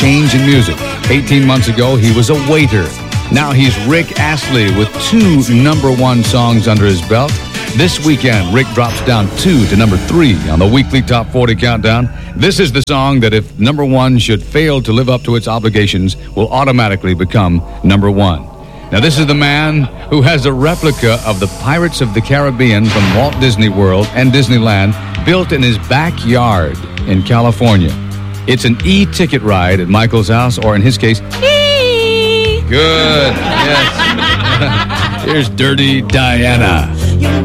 change in music. 18 months ago, he was a waiter. Now he's Rick Astley with 2 number 1 songs under his belt. This weekend, Rick drops down 2 to number 3 on the weekly Top 40 Countdown. This is the song that if number 1 should fail to live up to its obligations, will automatically become number 1. Now, this is the man who has a replica of the Pirates of the Caribbean from Walt Disney World and Disneyland built in his backyard in California. It's an e-ticket ride at Michael's house, or in his case, Good. Yes. Here's Dirty Diana.